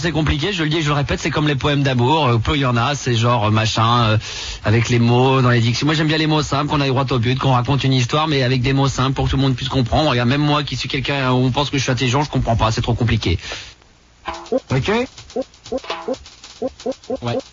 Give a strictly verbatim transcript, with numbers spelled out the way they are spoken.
C'est compliqué, je le dis et je le répète, c'est comme les poèmes d'amour, euh, peu il y en a, c'est genre euh, machin, euh, avec les mots dans les dictions. Moi j'aime bien les mots simples, qu'on aille droit au but, qu'on raconte une histoire, mais avec des mots simples pour que tout le monde puisse comprendre. Regarde, même moi qui suis quelqu'un où on pense que je suis intelligent, je comprends pas, c'est trop compliqué. Ok. Ouais.